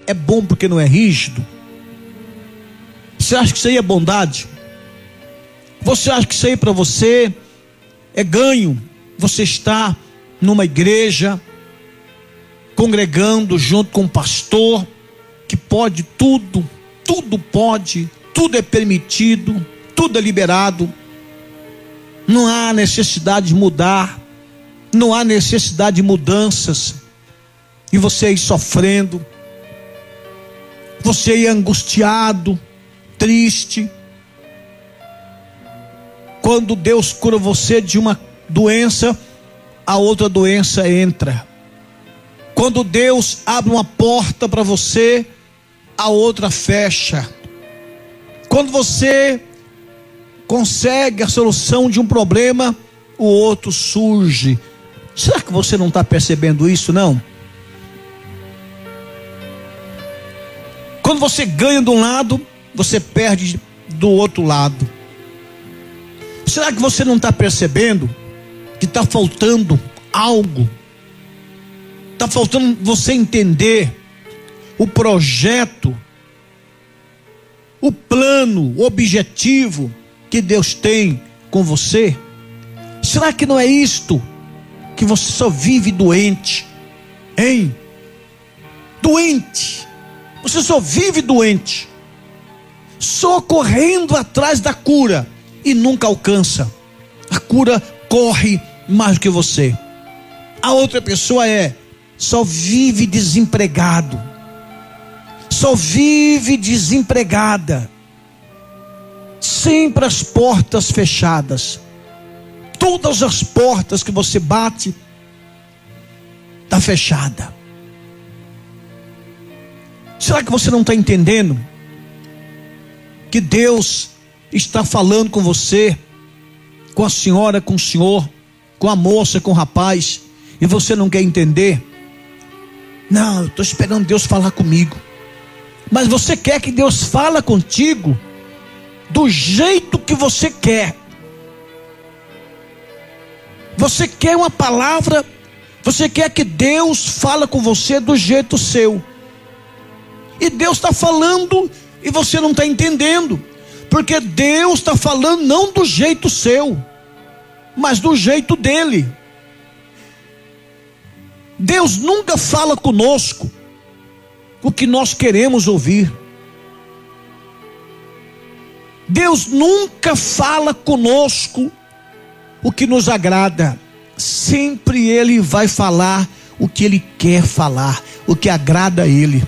é bom porque não é rígido? Você acha que isso aí é bondade? Você acha que isso aí para você é ganho? Você está numa igreja, congregando junto com um pastor, que pode tudo, tudo pode, tudo é permitido, tudo é liberado. Não há necessidade de mudar, não há necessidade de mudanças. E você aí sofrendo, você aí angustiado, triste. Quando Deus cura você de uma doença, a outra doença entra. Quando Deus abre uma porta para você, a outra fecha. Quando você consegue a solução de um problema, o outro surge. Será que você não está percebendo isso, não? Quando você ganha de um lado, você perde do outro lado. Será que você não está percebendo que está faltando algo? Está faltando você entender o projeto, o plano, o objetivo que Deus tem com você? Será que não é isto que você só vive doente, hein? Doente. Você só vive doente, só correndo atrás da cura e nunca alcança. A cura corre mais do que você. A outra pessoa só vive desempregado, só vive desempregada, sempre as portas fechadas. Todas as portas que você bate está fechada. Será que você não está entendendo que Deus está falando com você, com a senhora, com o senhor, com a moça, com o rapaz, e você não quer entender? Não, eu estou esperando Deus falar comigo. Mas você quer que Deus fale contigo do jeito que você quer. Você quer uma palavra, você quer que Deus fale com você do jeito seu. E Deus está falando e você não está entendendo, porque Deus está falando não do jeito seu, mas do jeito dele. Deus nunca fala conosco o que nós queremos ouvir. Deus nunca fala conosco o que nos agrada. Sempre Ele vai falar o que Ele quer falar, o que agrada a Ele.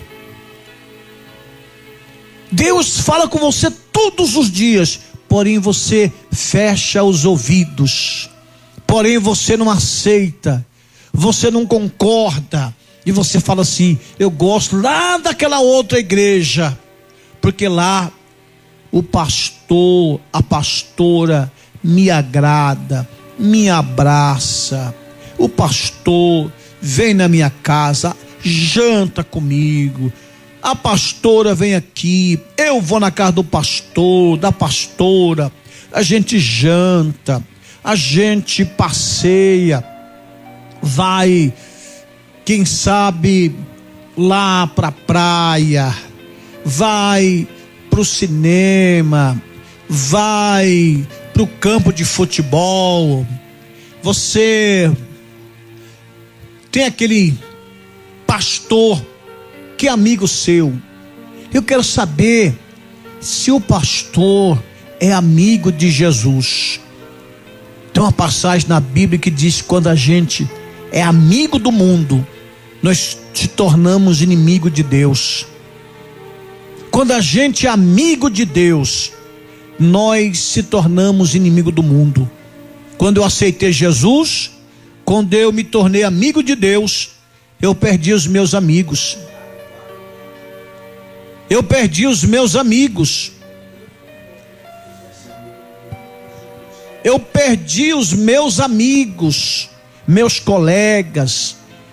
Deus fala com você todos os dias, porém você fecha os ouvidos, porém você não aceita, você não concorda, e você fala assim: eu gosto lá daquela outra igreja, porque lá o pastor, a pastora me agrada, me abraça, o pastor vem na minha casa, janta comigo, a pastora vem aqui, eu vou na casa do pastor, da pastora, a gente janta, a gente passeia, vai, quem sabe, lá pra praia, vai pro cinema, vai pro campo de futebol. Você tem aquele pastor que é amigo seu. Eu quero saber se o pastor é amigo de Jesus. Tem uma passagem na Bíblia que diz que quando a gente é amigo do mundo, nós se tornamos inimigo de Deus. Quando a gente é amigo de Deus, nós se tornamos inimigo do mundo. Quando eu aceitei Jesus, quando eu me tornei amigo de Deus, eu perdi os meus amigos. Eu perdi os meus amigos. Eu perdi os meus amigos, meus colegas,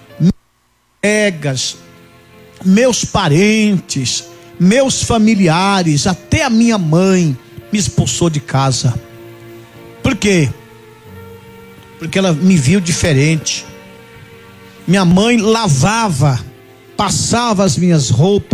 meus parentes, meus familiares, até a minha mãe me expulsou de casa. Por quê? Porque ela me viu diferente. Minha mãe lavava, passava as minhas roupas,